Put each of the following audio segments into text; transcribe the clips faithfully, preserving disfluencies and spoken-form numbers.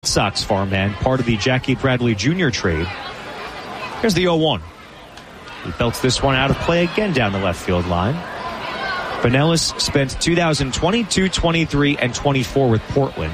Sox farmhand, part of the Jackie Bradley Junior trade. Here's the oh one. He belts this one out of play again down the left field line. Pinellas spent two thousand twenty-two, twenty-three, and twenty-four with Portland.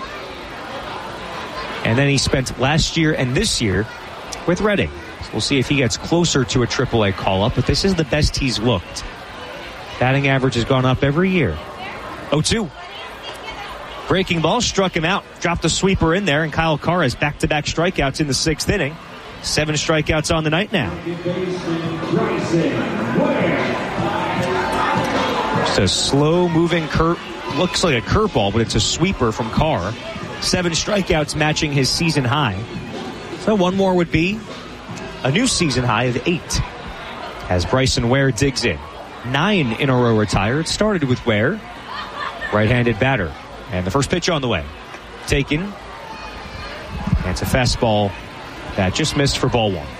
And then he spent last year and this year with Reading. So we'll see if he gets closer to a triple A call-up, but this is the best he's looked. Batting average has gone up every year. oh two. Breaking ball, struck him out, dropped the sweeper in there, and Kyle Carr has back-to-back strikeouts in the sixth inning. Seven strikeouts on the night now. Just a slow-moving curve. Looks like a curveball, but it's a sweeper from Carr. Seven strikeouts matching his season high. So one more would be a new season high of eight as Bryson Ware digs in. Nine in a row retired. Started with Ware. Right-handed batter. And the first pitch on the way. Taken. And it's a fastball that just missed for ball one.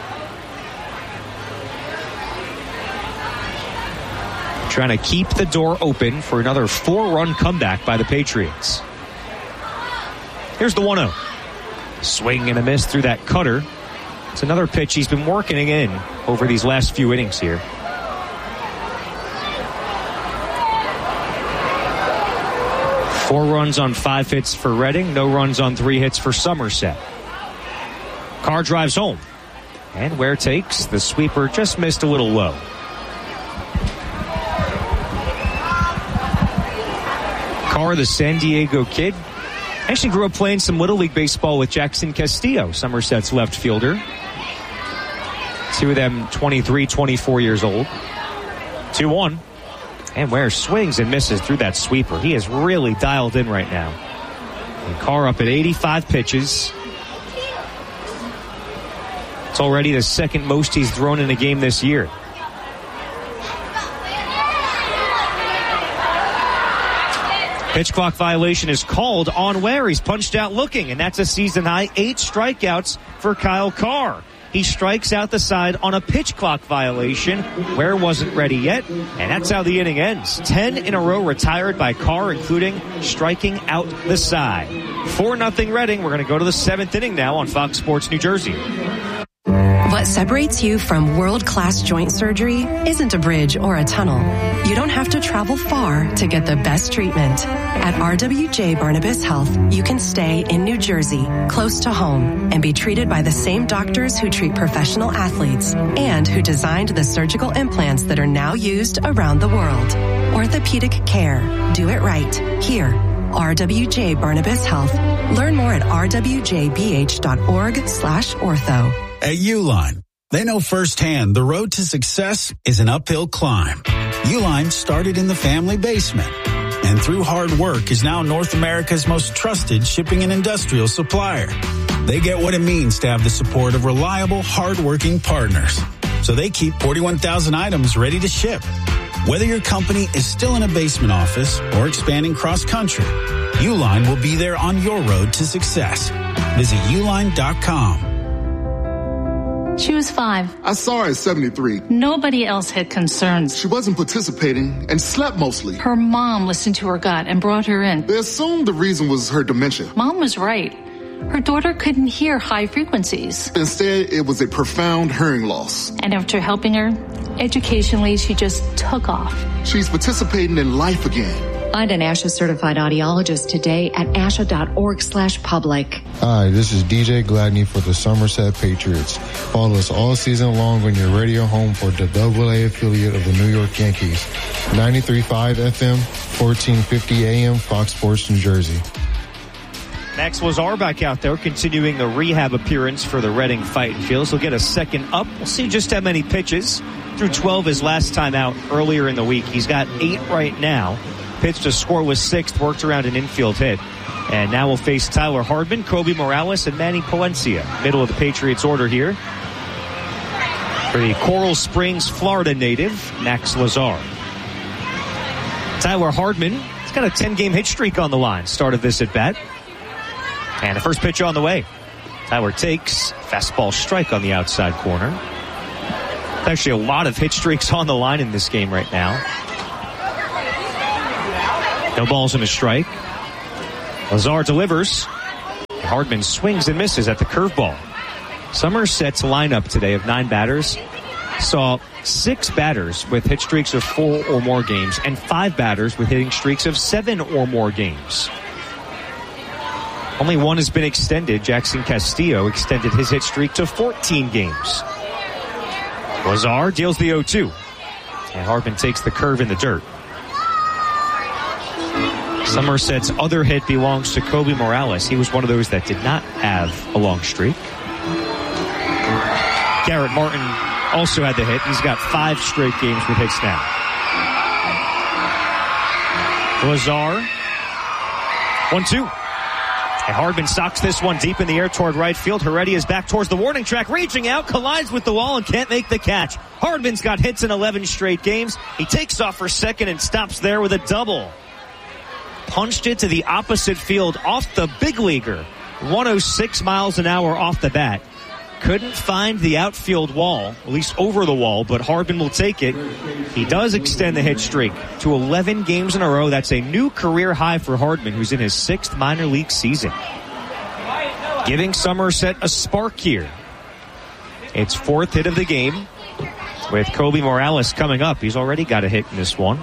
Trying to keep the door open for another four-run comeback by the Patriots. Here's the one oh. Swing and a miss through that cutter. It's another pitch he's been working in over these last few innings here. Four runs on five hits for Reading. No runs on three hits for Somerset. Carr drives home. And Ware takes. The sweeper just missed a little low. Carr, the San Diego kid, actually grew up playing some Little League baseball with Jackson Castillo, Somerset's left fielder. Two of them twenty-three, twenty-four years old. two one. And Ware swings and misses through that sweeper. He is really dialed in right now. And Carr up at eighty-five pitches. It's already the second most he's thrown in a game this year. Pitch clock violation is called on Ware. He's punched out looking, and that's a season-high eight strikeouts for Kyle Carr. He strikes out the side on a pitch clock violation. Ware wasn't ready yet, and that's how the inning ends. Ten in a row retired by Carr, including striking out the side. four nothing Reading. We're going to go to the seventh inning now on Fox Sports New Jersey. What separates you from world-class joint surgery isn't a bridge or a tunnel. You don't have to travel far to get the best treatment. At R W J Barnabas Health, you can stay in New Jersey, close to home, and be treated by the same doctors who treat professional athletes and who designed the surgical implants that are now used around the world. Orthopedic care. Do it right. Here. R W J Barnabas Health. Learn more at r w j b h dot org slash ortho. At Uline, they know firsthand the road to success is an uphill climb. Uline started in the family basement and through hard work is now North America's most trusted shipping and industrial supplier. They get what it means to have the support of reliable, hard-working partners. So they keep forty-one thousand items ready to ship. Whether your company is still in a basement office or expanding cross-country, Uline will be there on your road to success. Visit uline dot com. She was five. I saw her at seventy-three. Nobody else had concerns. She wasn't participating and slept mostly. Her mom listened to her gut and brought her in. They assumed the reason was her dementia. Mom was right. Her daughter couldn't hear high frequencies. Instead, it was a profound hearing loss. And after helping her, educationally, she just took off. She's participating in life again. Find an ASHA certified audiologist today at asha dot org slash public. Hi, this is D J Gladney for the Somerset Patriots. Follow us all season long on your radio home for the double A affiliate of the New York Yankees. ninety-three point five F M, fourteen fifty A M, Fox Sports New Jersey. Max Lazar back out there continuing the rehab appearance for the Reading Fighting Fields. He'll get a second up. We'll see just how many pitches. Through twelve his last time out earlier in the week. He's got eight right now. Pitched a scoreless sixth, worked around an infield hit. And now we'll face Tyler Hardman, Kobe Morales, and Manny Palencia. Middle of the Patriots order here. For the Coral Springs, Florida native, Max Lazar. Tyler Hardman, he's got a ten-game hit streak on the line. Started this at bat. And the first pitch on the way. Tyler takes. Fastball strike on the outside corner. Actually a lot of hit streaks on the line in this game right now. No balls and a strike. Lazar delivers. Hardman swings and misses at the curveball. Somerset's lineup today of nine batters saw six batters with hit streaks of four or more games and five batters with hitting streaks of seven or more games. Only one has been extended. Jackson Castillo extended his hit streak to fourteen games. Lazar deals the oh two. And Hardman takes the curve in the dirt. Somerset's other hit belongs to Kobe Morales. He was one of those that did not have a long streak. Garrett Martin also had the hit. He's got five straight games with hits now. Lazar. one two. And Hardman socks this one deep in the air toward right field. Heredia is back towards the warning track, reaching out, collides with the wall, and can't make the catch. Hardman's got hits in eleven straight games. He takes off for second and stops there with a double. Punched it to the opposite field off the big leaguer. one oh six miles an hour off the bat. Couldn't find the outfield wall, at least over the wall, but Hardman will take it. He does extend the hit streak to eleven games in a row. That's a new career high for Hardman, who's in his sixth minor league season. Giving Somerset a spark here. It's fourth hit of the game with Kobe Morales coming up. He's already got a hit in this one.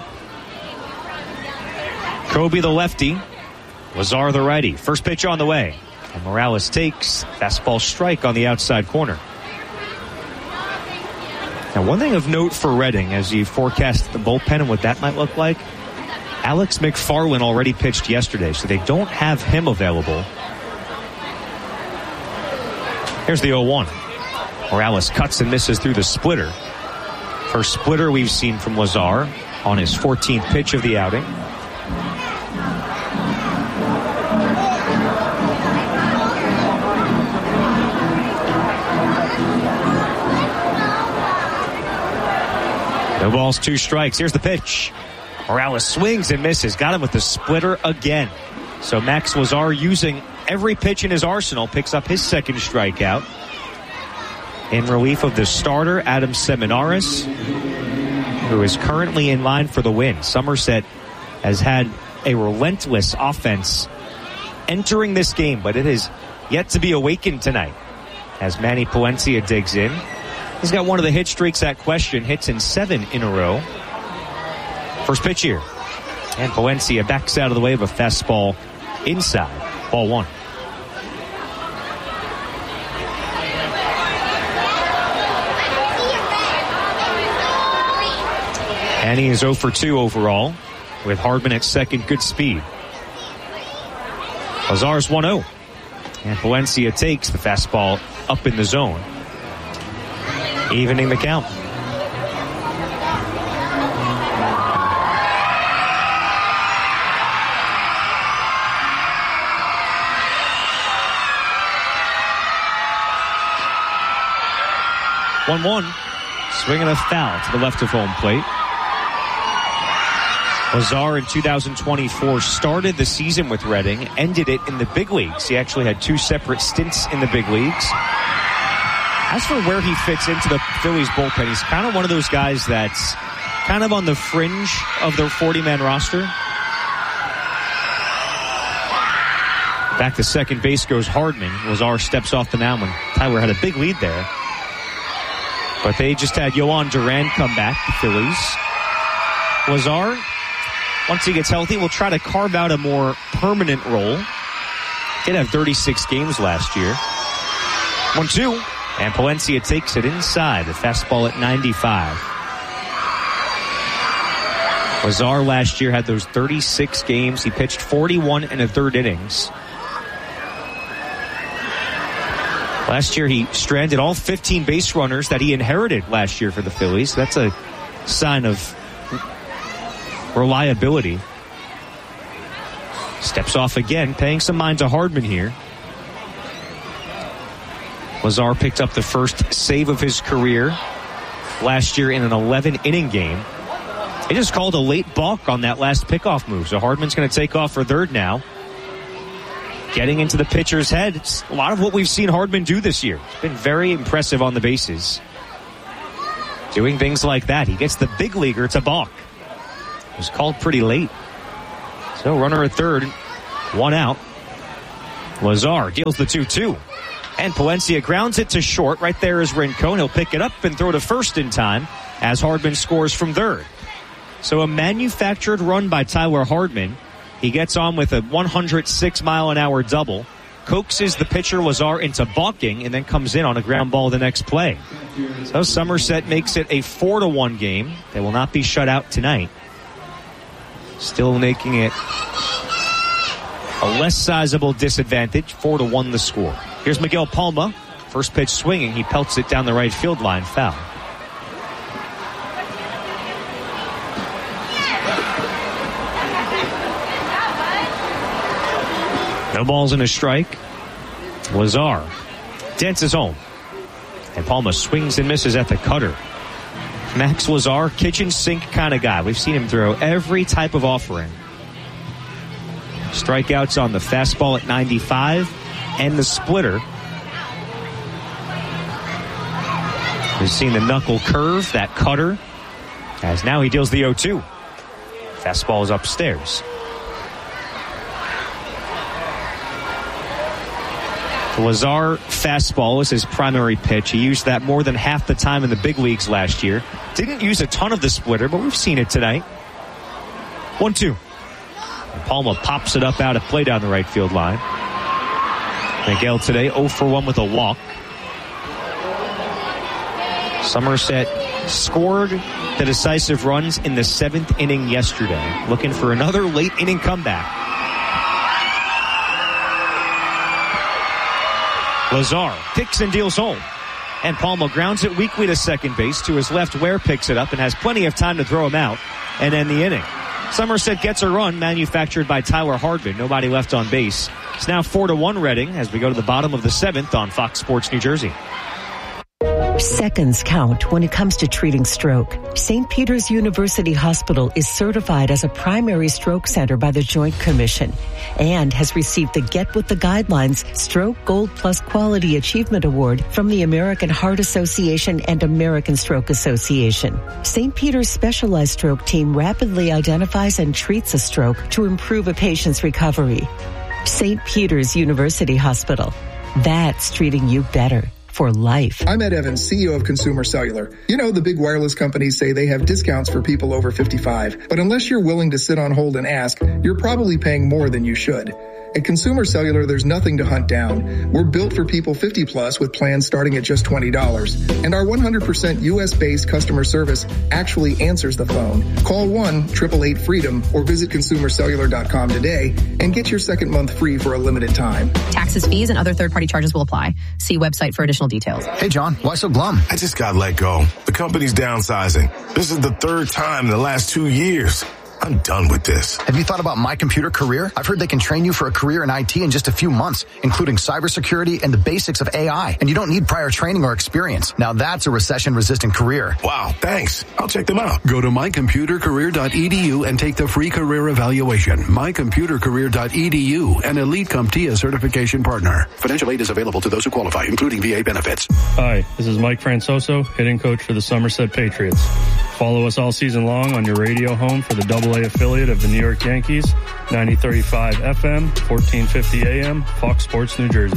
Kobe the lefty, Lazar the righty. First pitch on the way. And Morales takes fastball strike on the outside corner. Now, one thing of note for Reading as you forecast the bullpen and what that might look like, Alex McFarland already pitched yesterday, so they don't have him available. Here's the oh one. Morales cuts and misses through the splitter. First splitter we've seen from Lazar on his fourteenth pitch of the outing. No balls, two strikes. Here's the pitch. Morales swings and misses. Got him with the splitter again. So Max Lazar, using every pitch in his arsenal, picks up his second strikeout. In relief of the starter, Adam Seminaris, who is currently in line for the win. Somerset has had a relentless offense entering this game, but it is yet to be awakened tonight as Manny Palencia digs in. He's got one of the hit streaks at question, hits in seven in a row. First pitch here. And Palencia backs out of the way of a fastball inside. Ball one. And he is oh for two overall with Hardman at second, good speed. Lazar's one oh. And Palencia takes the fastball up in the zone, evening the count. one one. Swinging a foul to the left of home plate. Lazar in two thousand twenty-four started the season with Reading, ended it in the big leagues. He actually had two separate stints in the big leagues. As for where he fits into the Phillies bullpen, he's kind of one of those guys that's kind of on the fringe of their forty-man roster. Back to second base goes Hardman. Lazar steps off the mound when Tyler had a big lead there. But they just had Yohan Duran come back, the Phillies. Lazar, once he gets healthy, will try to carve out a more permanent role. Did have thirty-six games last year. one two. And Palencia takes it inside. The fastball at ninety-five. Lazar last year had those thirty-six games. He pitched forty-one and a third innings. Last year he stranded all fifteen base runners that he inherited last year for the Phillies. That's a sign of reliability. Steps off again, paying some mind to Hardman here. Lazar picked up the first save of his career last year in an eleven-inning game. They just called a late balk on that last pickoff move, so Hardman's going to take off for third now. Getting into the pitcher's head. It's a lot of what we've seen Hardman do this year. It's been very impressive on the bases. Doing things like that. He gets the big leaguer to balk. It was called pretty late. So runner at third, one out. Lazar deals the two two. And Palencia grounds it to short. Right there is Rincon. He'll pick it up and throw to first in time as Hardman scores from third. So a manufactured run by Tyler Hardman. He gets on with a one hundred six mile an hour double, coaxes the pitcher Lazar into balking, and then comes in on a ground ball the next play. So Somerset makes it a four to one game. They will not be shut out tonight. Still making it a less sizable disadvantage. four to one the score. Here's Miguel Palma. First pitch swinging. He pelts it down the right field line. Foul. No balls and a strike. Lazar dances home. And Palma swings and misses at the cutter. Max Lazar, kitchen sink kind of guy. We've seen him throw every type of offering. Strikeouts on the fastball at ninety-five and the splitter. We've seen the knuckle curve, that cutter, as now he deals the oh two. Fastball is upstairs. The Lazar fastball is his primary pitch. He used that more than half the time in the big leagues last year. Didn't use a ton of the splitter, but we've seen it tonight. one two. And Palma pops it up out of play down the right field line. Miguel today oh for one with a walk. Somerset scored the decisive runs in the seventh inning yesterday. Looking for another late inning comeback. Lazar picks and deals home. And Palma grounds it weakly to second base. To his left, Ware picks it up and has plenty of time to throw him out and end the inning. Somerset gets a run manufactured by Tyler Hardman. Nobody left on base. It's now four to one Reading as we go to the bottom of the seventh on Fox Sports New Jersey. Seconds count when it comes to treating stroke. Saint Peter's University Hospital is certified as a primary stroke center by the Joint Commission and has received the Get With the Guidelines Stroke Gold Plus Quality Achievement Award from the American Heart Association and American Stroke Association. Saint Peter's specialized stroke team rapidly identifies and treats a stroke to improve a patient's recovery. Saint Peter's University Hospital. That's treating you better. For life. I'm Ed Evans, C E O of Consumer Cellular. You know, the big wireless companies say they have discounts for people over fifty-five, but unless you're willing to sit on hold and ask, you're probably paying more than you should. At Consumer Cellular, there's nothing to hunt down. We're built for people fifty plus with plans starting at just twenty dollars. And our one hundred percent U S based customer service actually answers the phone. Call one eight eight eight freedom or visit consumer cellular dot com today and get your second month free for a limited time. Taxes, fees, and other third-party charges will apply. See website for additional details. Hey, John, why so glum? I just got let go. The company's downsizing. This is the third time in the last two years. I'm done with this. Have you thought about My Computer Career? I've heard they can train you for a career in I T in just a few months, including cybersecurity and the basics of A I. And you don't need prior training or experience. Now that's a recession-resistant career. Wow, thanks. I'll check them out. Go to my computer career dot e d u and take the free career evaluation. my computer career dot e d u, an Elite CompTIA certification partner. Financial aid is available to those who qualify, including V A benefits. Hi, this is Mike Francoso, hitting coach for the Somerset Patriots. Follow us all season long on your radio home for the double A affiliate of the New York Yankees, ninety point three five F M, fourteen fifty A M, Fox Sports New Jersey.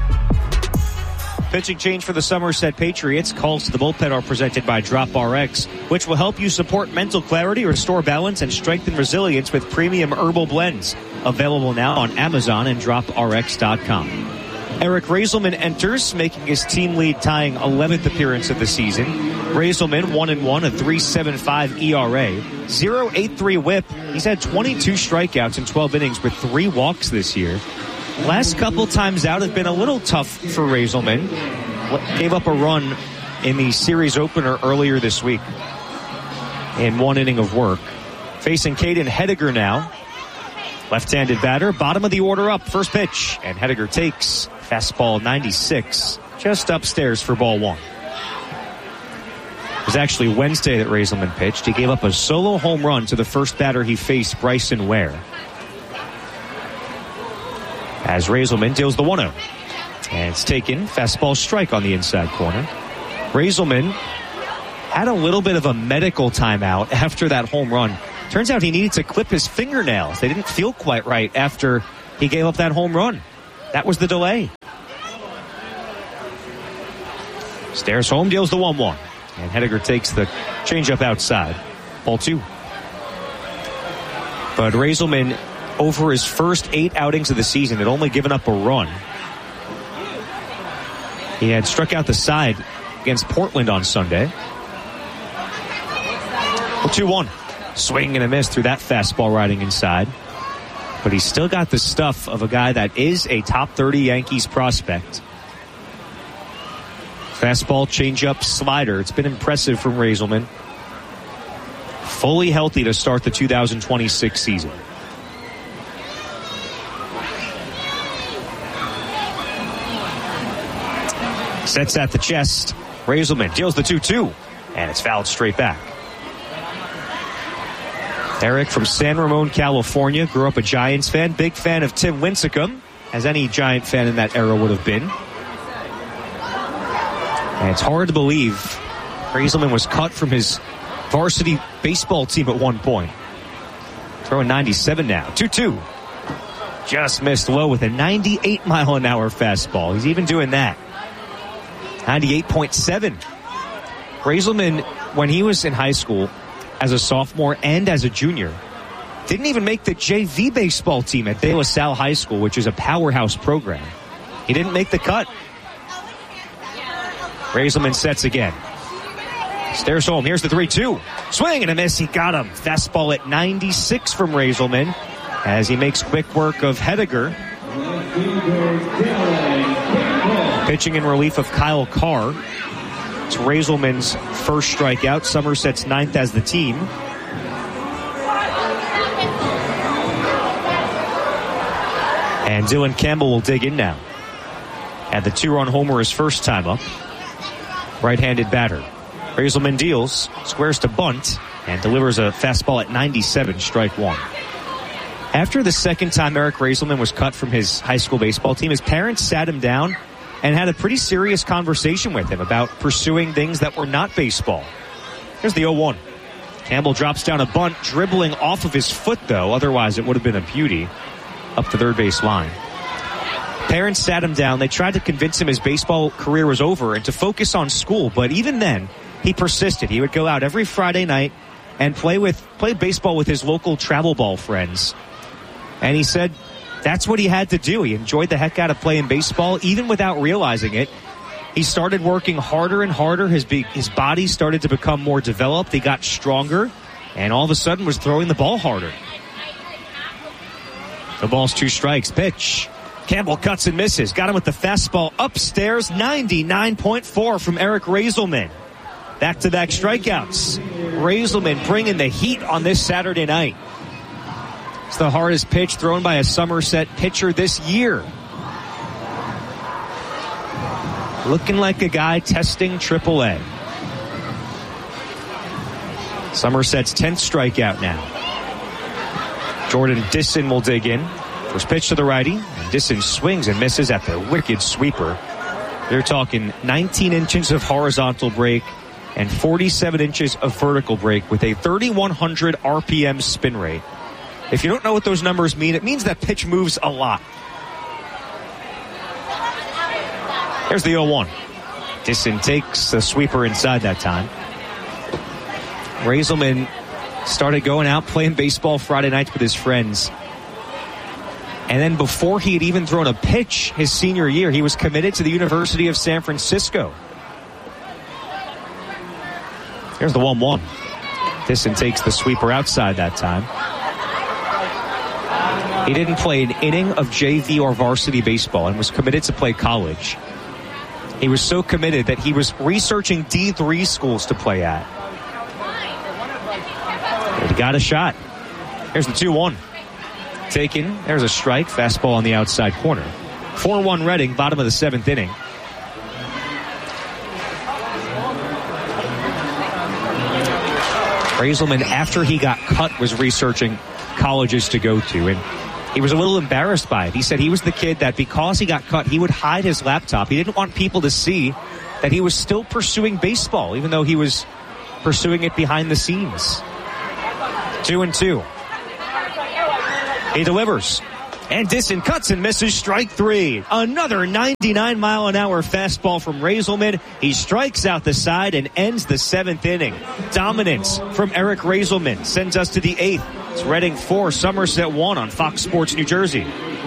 Pitching change for the Somerset Patriots. Calls to the bullpen are presented by Drop R X, which will help you support mental clarity, restore balance, and strengthen resilience with premium herbal blends. Available now on Amazon and drop r x dot com. Eric Raiselman enters, making his team lead tying eleventh appearance of the season. Raiselman, one and one, a three point seven five E R A, point oh eight three whip. He's had twenty-two strikeouts in twelve innings with three walks this year. Last couple times out have been a little tough for Raiselman. Gave up a run in the series opener earlier this week in one inning of work. Facing Caden Hediger now. Left-handed batter, bottom of the order up, first pitch, and Hediger takes fastball ninety-six, just upstairs for ball one. It was actually Wednesday that Raiselman pitched. He gave up a solo home run to the first batter he faced, Bryson Ware. As Raiselman deals the one oh. And it's taken, fastball strike on the inside corner. Raiselman had a little bit of a medical timeout after that home run. Turns out he needed to clip his fingernails. They didn't feel quite right after he gave up that home run. That was the delay. Stairs home, deals the one one. And Hediger takes the changeup outside. Ball two. But Raiselman, over his first eight outings of the season, had only given up a run. He had struck out the side against Portland on Sunday. two one. Swing and a miss through that fastball riding inside. But he's still got the stuff of a guy that is a top thirty Yankees prospect. Fastball, changeup, slider. It's been impressive from Raiselman. Fully healthy to start the two thousand twenty-six season. Sets at the chest. Raiselman deals the two two. And it's fouled straight back. Eric from San Ramon, California. Grew up a Giants fan. Big fan of Tim Lincecum, as any Giant fan in that era would have been. And it's hard to believe Raiselman was cut from his varsity baseball team at one point. Throwing ninety-seven now. two two. Just missed low with a ninety-eight mile an hour fastball. He's even doing that. ninety-eight point seven. Raiselman, when he was in high school, as a sophomore and as a junior, didn't even make the J V baseball team at De La Salle High School, which is a powerhouse program. He didn't make the cut. Raiselman sets again. Stairs home. Here's the three two. Swing and a miss. He got him. Fastball at ninety-six from Raiselman as he makes quick work of Hediger. Pitching in relief of Kyle Carr. It's Raiselman's first strikeout. Somerset's ninth as the team. And Dylan Campbell will dig in now. Had the two-run homer his first time up. Right-handed batter. Raiselman deals, squares to bunt, and delivers a fastball at ninety-seven, strike one. After the second time Eric Raiselman was cut from his high school baseball team, his parents sat him down and had a pretty serious conversation with him about pursuing things that were not baseball. Here's the oh one. Campbell drops down a bunt, dribbling off of his foot, though. Otherwise, it would have been a beauty up the third base line. Parents sat him down. They tried to convince him his baseball career was over and to focus on school. But even then, he persisted. He would go out every Friday night and play with play baseball with his local travel ball friends. And he said that's what he had to do. He enjoyed the heck out of playing baseball, even without realizing it. He started working harder and harder. His be- his body started to become more developed. He got stronger, and all of a sudden was throwing the ball harder. The ball's two strikes. Pitch. Campbell cuts and misses. Got him with the fastball upstairs. ninety-nine point four from Eric Raiselman. Back-to-back strikeouts. Raiselman bringing the heat on this Saturday night. It's the hardest pitch thrown by a Somerset pitcher this year. Looking like a guy testing triple A. Somerset's tenth strikeout now. Jordan Disson will dig in. First pitch to the righty. And Disson swings and misses at the wicked sweeper. They're talking nineteen inches of horizontal break and forty-seven inches of vertical break with a thirty-one hundred R P M spin rate. If you don't know what those numbers mean, it means that pitch moves a lot. There's the oh one. Disson takes the sweeper inside that time. Raiselman started going out playing baseball Friday nights with his friends. And then before he had even thrown a pitch his senior year, he was committed to the University of San Francisco. Here's the one one. Disson takes the sweeper outside that time. He didn't play an inning of J V or varsity baseball and was committed to play college. He was so committed that he was researching D three schools to play at. But he got a shot. Here's the two one. Taken. There's a strike. Fastball on the outside corner. four one Reading, bottom of the seventh inning. Raiselman, after he got cut, was researching colleges to go to, and he was a little embarrassed by it. He said he was the kid that because he got cut, he would hide his laptop. He didn't want people to see that he was still pursuing baseball, even though he was pursuing it behind the scenes. Two and two. He delivers. And Disson cuts and misses, strike three. Another ninety-nine mile an hour fastball from Raiselman. He strikes out the side and ends the seventh inning. Dominance from Eric Raiselman sends us to the eighth. It's Reading four, Somerset one on Fox Sports New Jersey.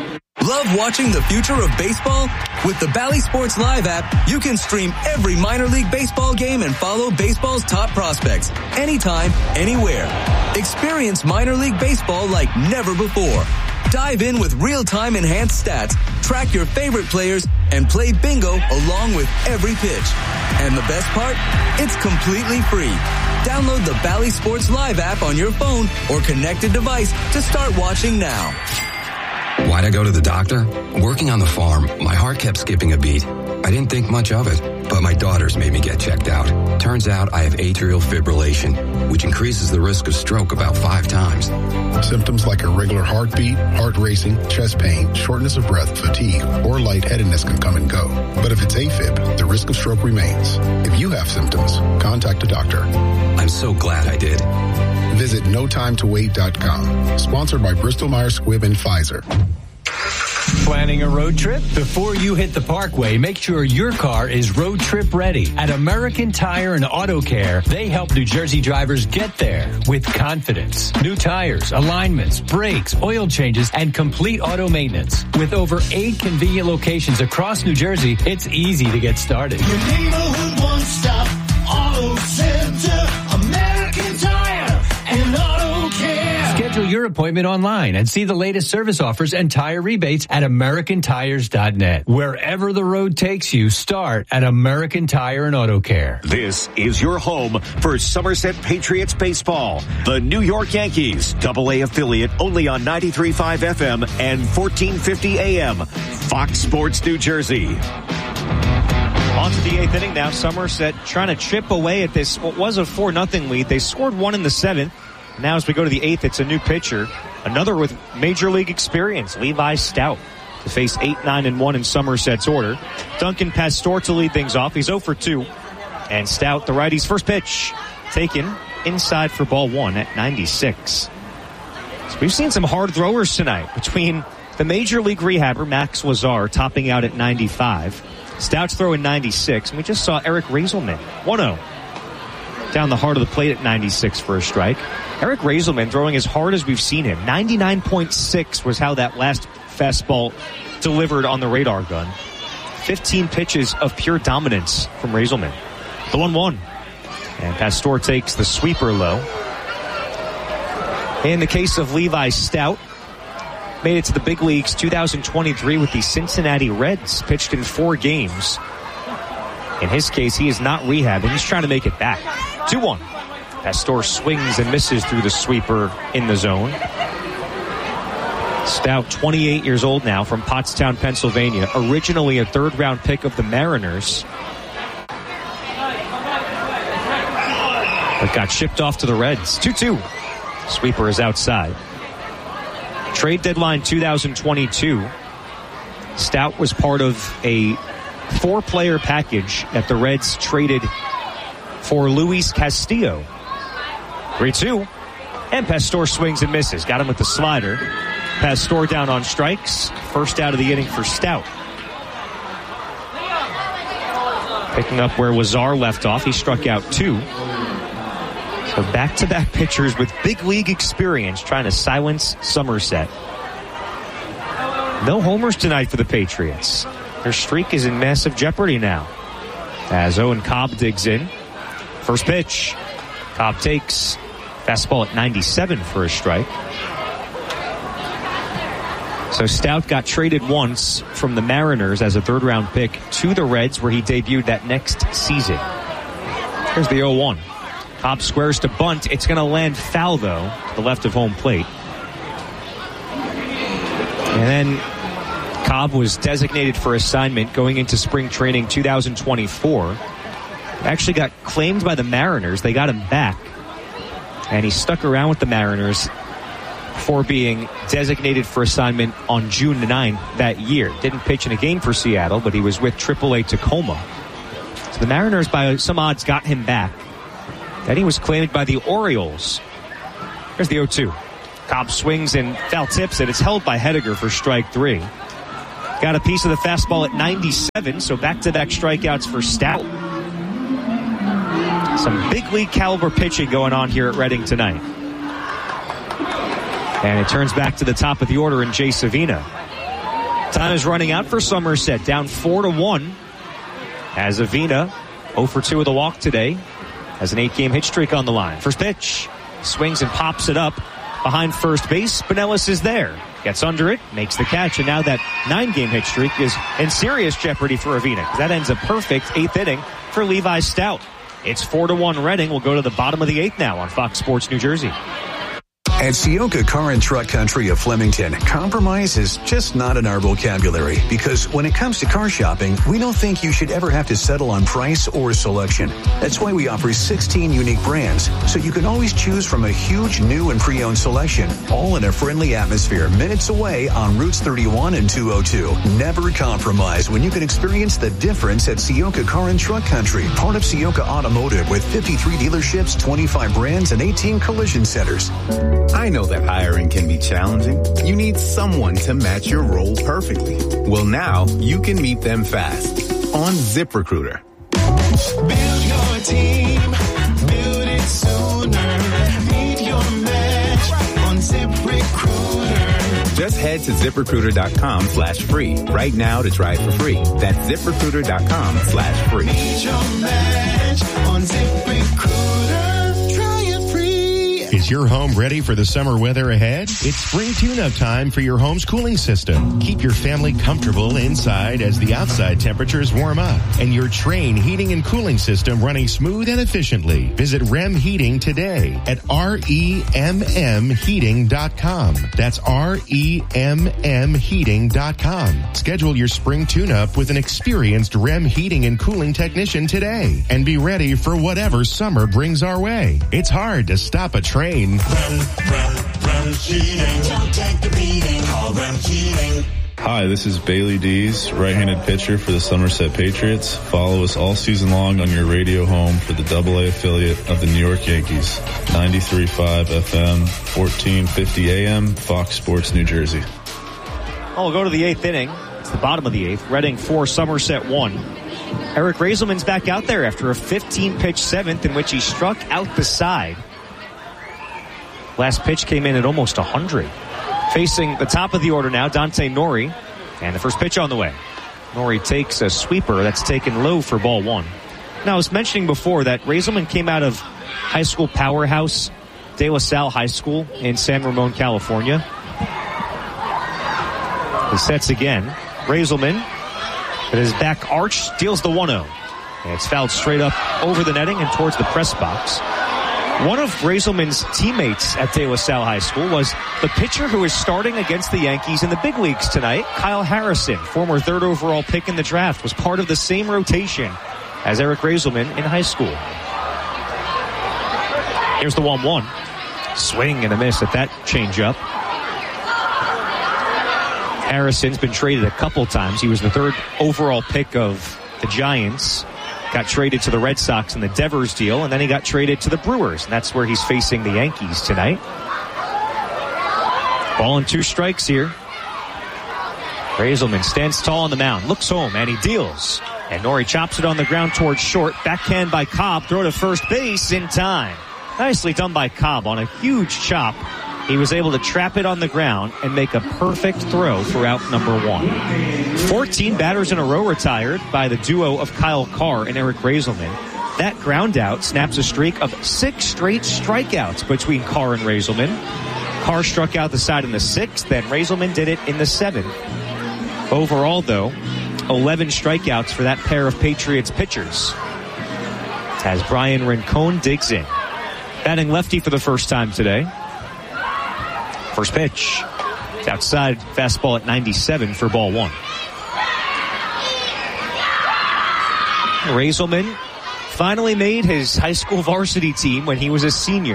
Love watching the future of baseball? With the Bally Sports Live app, you can stream every minor league baseball game and follow baseball's top prospects anytime, anywhere. Experience minor league baseball like never before. Dive in with real-time enhanced stats, track your favorite players, and play bingo along with every pitch. And the best part? It's completely free. Download the Bally Sports Live app on your phone or connected device to start watching now. Why'd I go to the doctor? Working on the farm, my heart kept skipping a beat. I didn't think much of it, but my daughters made me get checked out. Turns out I have atrial fibrillation, which increases the risk of stroke about five times. Symptoms like irregular heartbeat, heart racing, chest pain, shortness of breath, fatigue, or lightheadedness can come and go. But if it's AFib, the risk of stroke remains. If you have symptoms, contact a doctor. I'm so glad I did. Visit no time to wait dot com. Sponsored by Bristol Myers Squibb and Pfizer. Planning a road trip? Before you hit the Parkway, make sure your car is road trip ready. At American Tire and Auto Care, they help New Jersey drivers get there with confidence. New tires, alignments, brakes, oil changes, and complete auto maintenance. With over eight convenient locations across New Jersey, it's easy to get started. Your neighborhood one-stop auto center, American Tire and Auto Care. Schedule your appointment online and see the latest service offers and tire rebates at American Tires dot net. Wherever the road takes you, start at American Tire and Auto Care. This is your home for Somerset Patriots baseball. The New York Yankees, double A affiliate, only on ninety-three point five F M and fourteen fifty A M. Fox Sports New Jersey. On to the eighth inning now. Somerset trying to chip away at this, what was a four nothing lead. They scored one in the seventh. Now as we go to the eighth, it's a new pitcher. Another with major league experience, Levi Stout, to face eight, nine, and one in Somerset's order. Duncan Pastor to lead things off. He's zero for two. And Stout, the righty's first pitch, taken inside for ball one at ninety-six. So we've seen some hard throwers tonight between the major league rehabber, Max Lazar, topping out at ninety-five. Stout's throwing ninety-six. And we just saw Eric Raiselman, one oh. Down the heart of the plate at ninety-six for a strike. Eric Raiselman throwing as hard as we've seen him. ninety-nine point six was how that last fastball delivered on the radar gun. fifteen pitches of pure dominance from Raiselman. The one one. And Pastor takes the sweeper low. In the case of Levi Stout, made it to the big leagues two thousand twenty-three with the Cincinnati Reds, pitched in four games. In his case, he is not rehabbing. He's trying to make it back. two one. Pastor swings and misses through the sweeper in the zone. Stout, twenty-eight years old now, from Pottstown, Pennsylvania. Originally a third-round pick of the Mariners, but got shipped off to the Reds. two two. Sweeper is outside. Trade deadline two thousand twenty-two. Stout was part of a four-player package that the Reds traded for Luis Castillo. three two. And Pastor swings and misses. Got him with the slider. Pastor down on strikes. First out of the inning for Stout. Picking up where Lazar left off. He struck out two. So back-to-back pitchers with big league experience trying to silence Somerset. No homers tonight for the Patriots. Their streak is in massive jeopardy now. As Owen Cobb digs in. First pitch. Cobb takes. Fastball at ninety-seven for a strike. So Stout got traded once from the Mariners as a third-round pick to the Reds, where he debuted that next season. Here's the oh one. Cobb squares to bunt. It's going to land foul, though, to the left of home plate. And then Cobb was designated for assignment going into spring training two thousand twenty-four. Actually got claimed by the Mariners. They got him back. And he stuck around with the Mariners before being designated for assignment on June ninth that year. Didn't pitch in a game for Seattle, but he was with triple A Tacoma. So the Mariners, by some odds, got him back. Then he was claimed by the Orioles. Here's the oh two. Cobb swings and foul tips it. It's held by Hediger for strike three. Got a piece of the fastball at ninety-seven, so back-to-back strikeouts for Stout. Some big league caliber pitching going on here at Reading tonight. And it turns back to the top of the order in Jay Savina. Time is running out for Somerset, down four to one. As Avina, oh for two with a walk today, has an eight-game hit streak on the line. First pitch, swings and pops it up behind first base. Pinellas is there, gets under it, makes the catch, and now that nine-game hit streak is in serious jeopardy for Avina. That ends a perfect eighth inning for Levi Stout. It's four to one Reading. We'll go to the bottom of the eighth now on Fox Sports New Jersey. At Ciocca Car and Truck Country of Flemington, compromise is just not in our vocabulary because when it comes to car shopping, we don't think you should ever have to settle on price or selection. That's why we offer sixteen unique brands, so you can always choose from a huge new and pre-owned selection, all in a friendly atmosphere minutes away on Routes thirty-one and two oh two. Never compromise when you can experience the difference at Ciocca Car and Truck Country, part of Ciocca Automotive with fifty-three dealerships, twenty-five brands, and eighteen collision centers. I know that hiring can be challenging. You need someone to match your role perfectly. Well, now you can meet them fast on ZipRecruiter. Build your team, build it sooner. Meet your match on ZipRecruiter. Just head to ZipRecruiter.com slash free right now to try it for free. That's ZipRecruiter.com slash free. Meet your match on ZipRecruiter. Is your home ready for the summer weather ahead? It's spring tune-up time for your home's cooling system. Keep your family comfortable inside as the outside temperatures warm up and your Trane heating and cooling system running smooth and efficiently. Visit R E M Heating today at R E M M heating dot com. That's R E M M heating dot com. Schedule your spring tune-up with an experienced R E M heating and cooling technician today and be ready for whatever summer brings our way. It's hard to stop a train. Rem, Rem, Rem Heating. Don't take the beating. Call Rem Heating. Hi, this is Bailey Dees, right-handed pitcher for the Somerset Patriots. Follow us all season long on your radio home for the double A affiliate of the New York Yankees. ninety-three point five F M, fourteen fifty A M, Fox Sports New Jersey. Oh, we'll go to the eighth inning. It's the bottom of the eighth. Reading four, Somerset one. Eric Raiselman's back out there after a fifteen-pitch seventh in which he struck out the side. Last pitch came in at almost one hundred. Facing the top of the order now, Dante Nori. And the first pitch on the way. Nori takes a sweeper that's taken low for ball one. Now, I was mentioning before that Raiselman came out of high school powerhouse De La Salle High School in San Ramon, California. He sets again. Raiselman, with his back arch, deals the one oh. And it's fouled straight up over the netting and towards the press box. One of Raiselman's teammates at De La Salle High School was the pitcher who is starting against the Yankees in the big leagues tonight, Kyle Harrison, former third overall pick in the draft, was part of the same rotation as Eric Raiselman in high school. Here's the one one. Swing and a miss at that changeup. Harrison's been traded a couple times. He was the third overall pick of the Giants. Got traded to the Red Sox in the Devers deal, and then he got traded to the Brewers, and that's where he's facing the Yankees tonight. Ball and two strikes here. Raiselman stands tall on the mound, looks home, and he deals. And Nori chops it on the ground towards short. Backhand by Cobb, throw to first base in time. Nicely done by Cobb on a huge chop. He was able to trap it on the ground and make a perfect throw for out number one. fourteen batters in a row retired by the duo of Kyle Carr and Eric Raiselman. That ground out snaps a streak of six straight strikeouts between Carr and Raiselman. Carr struck out the side in the sixth, then Raiselman did it in the seventh. Overall, though, eleven strikeouts for that pair of Patriots pitchers. As Brian Rincon digs in. Batting lefty for the first time today. First pitch. It's outside, fastball at ninety-seven for ball one. Raiselman finally made his high school varsity team when he was a senior.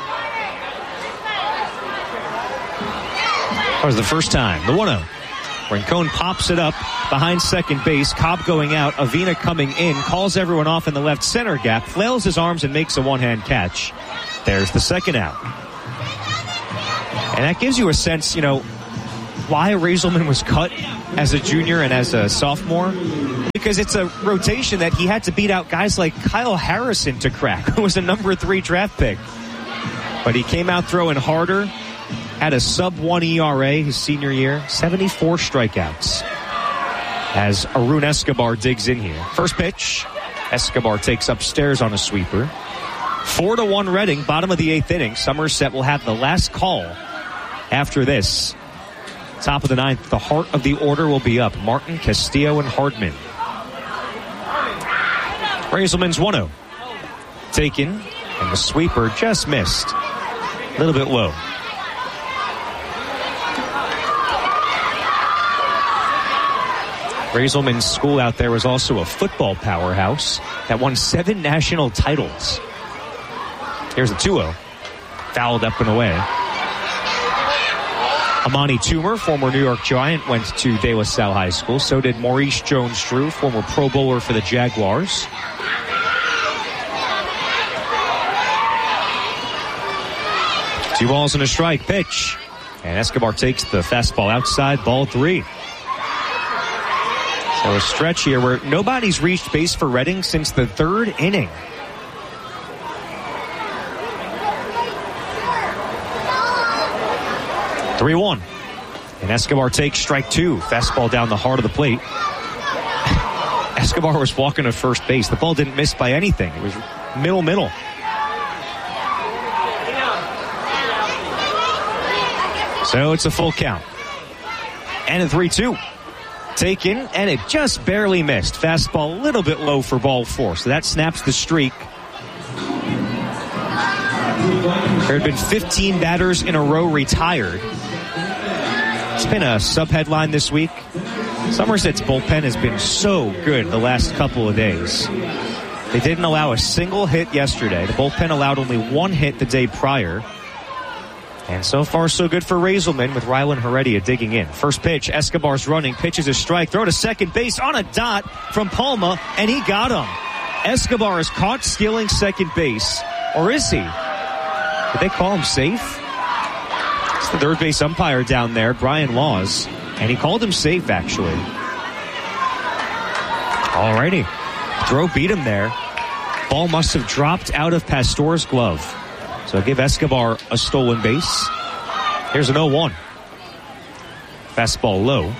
That was the first time. The one oh. Rincon pops it up behind second base. Cobb going out. Avina coming in. Calls everyone off in the left center gap. Flails his arms and makes a one-hand catch. There's the second out. And that gives you a sense, you know, why Raiselman was cut as a junior and as a sophomore. Because it's a rotation that he had to beat out guys like Kyle Harrison to crack, who was a number three draft pick. But he came out throwing harder, had a sub one E R A his senior year, seventy-four strikeouts. As Arun Escobar digs in here. First pitch, Escobar takes upstairs on a sweeper. Four to one Reading, bottom of the eighth inning. Somerset will have the last call after this. Top of the ninth, the heart of the order will be up. Martin, Castillo, and Hardman. Raiselman's one oh. Taken, and the sweeper just missed. A little bit low. Raiselman's school out there was also a football powerhouse that won seven national titles. Here's a two oh. Fouled up and away. Amani Toomer, former New York Giant, went to De La Salle High School. So did Maurice Jones-Drew, former Pro Bowler for the Jaguars. Two balls and a strike. Pitch. And Escobar takes the fastball outside, ball three. So a stretch here where nobody's reached base for Reading since the third inning. three one. And Escobar takes strike two. Fastball down the heart of the plate. Escobar was walking to first base. The ball didn't miss by anything. It was middle, middle. So it's a full count. And a three two. Taken, and it just barely missed. Fastball a little bit low for ball four. So that snaps the streak. There had been fifteen batters in a row retired. It's been a sub-headline this week. Somerset's bullpen has been so good the last couple of days. They didn't allow a single hit yesterday. The bullpen allowed only one hit the day prior. And so far, so good for Raiselman with Rylan Heredia digging in. First pitch, Escobar's running, pitches a strike, throw to second base on a dot from Palma, and he got him. Escobar is caught stealing second base. Or is he? Did they call him safe? It's the third base umpire down there, Brian Laws, and he called him safe, actually. Alrighty. Throw beat him there. Ball must have dropped out of Pastor's glove. So give Escobar a stolen base. Here's an oh one. Fastball low.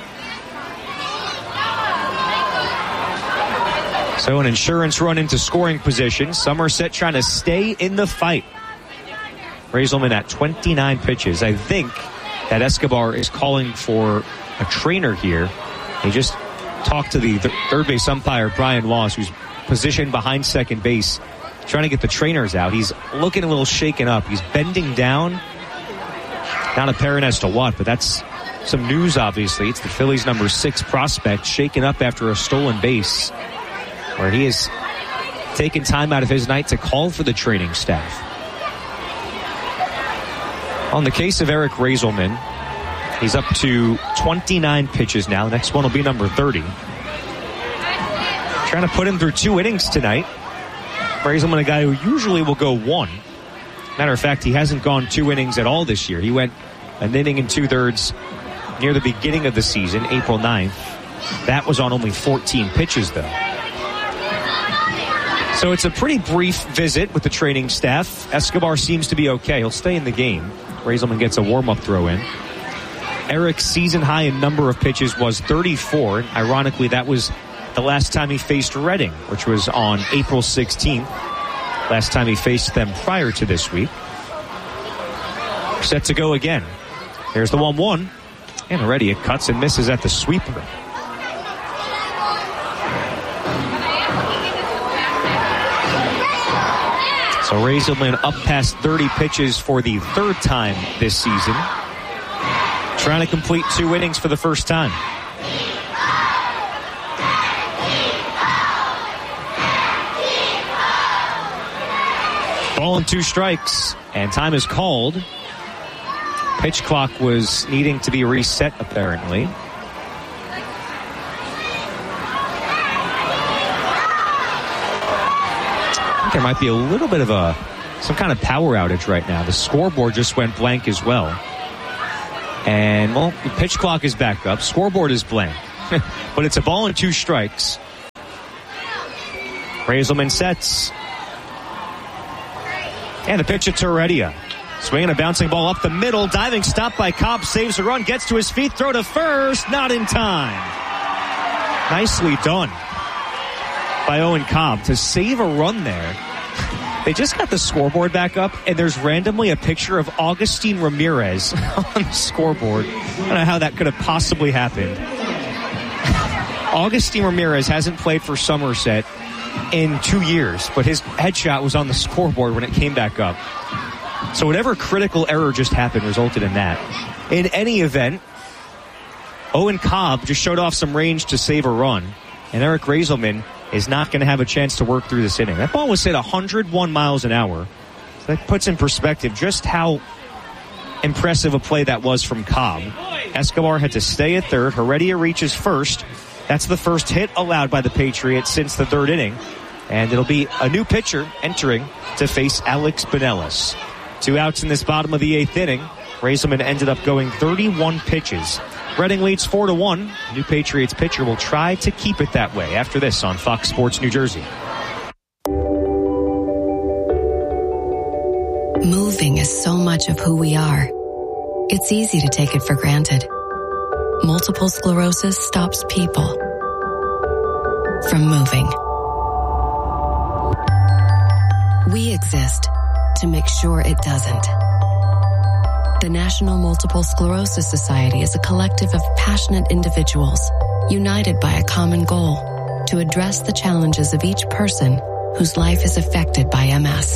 So an insurance run into scoring position. Somerset trying to stay in the fight. Raiselman at twenty-nine pitches. I think that Escobar is calling for a trainer here. He just talked to the th- third base umpire, Brian Laws, who's positioned behind second base, trying to get the trainers out. He's looking a little shaken up. He's bending down. Not apparent as to what, but that's some news, obviously. It's the Phillies' number six prospect shaken up after a stolen base, where he has taken time out of his night to call for the training staff. On the case of Eric Raiselman, he's up to twenty-nine pitches now. The next one will be number thirty. Trying to put him through two innings tonight. Raiselman, a guy who usually will go one. Matter of fact, he hasn't gone two innings at all this year. He went an inning and two-thirds near the beginning of the season, April ninth. That was on only fourteen pitches, though. So it's a pretty brief visit with the training staff. Escobar seems to be okay. He'll stay in the game. Raiselman gets a warm-up throw in. Eric's season high in number of pitches was thirty-four. Ironically, that was the last time he faced Reading, which was on April sixteenth. Last time he faced them prior to this week. Set to go again. Here's the one one. And already it cuts and misses at the sweeper. So Raiselman up past thirty pitches for the third time this season. Trying to complete two innings for the first time. Ball and two strikes, and time is called. Pitch clock was needing to be reset, apparently. I think there might be a little bit of a some kind of power outage right now. The scoreboard just went blank as well. And, well, the pitch clock is back up. Scoreboard is blank. But it's a ball and two strikes. Raiselman sets. And the pitch to Heredia. Swinging a bouncing ball up the middle. Diving stop by Cobb. Saves a run. Gets to his feet. Throw to first. Not in time. Nicely done by Owen Cobb to save a run there. They just got the scoreboard back up, and there's randomly a picture of Augustine Ramirez on the scoreboard. I don't know how that could have possibly happened. Augustine Ramirez hasn't played for Somerset in two years, but his headshot was on the scoreboard when it came back up. So whatever critical error just happened resulted in that. In any event, Owen Cobb just showed off some range to save a run, and Eric Raiselman is not going to have a chance to work through this inning. That ball was hit one hundred one miles an hour. So that puts in perspective just how impressive a play that was from Cobb. Escobar had to stay at third. Heredia reaches first. That's the first hit allowed by the Patriots since the third inning. And it'll be a new pitcher entering to face Alex Binelas. Two outs in this bottom of the eighth inning. Raiselman ended up going thirty-one pitches. Reading leads four to one. New Patriots pitcher will try to keep it that way after this on Fox Sports New Jersey. Moving is so much of who we are. It's easy to take it for granted. Multiple sclerosis stops people from moving. We exist to make sure it doesn't. The National Multiple Sclerosis Society is a collective of passionate individuals united by a common goal to address the challenges of each person whose life is affected by M S.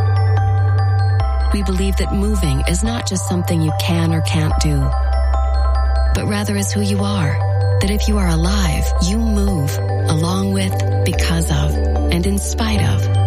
We believe that moving is not just something you can or can't do, but rather is who you are. That if you are alive, you move along with, because of, and in spite of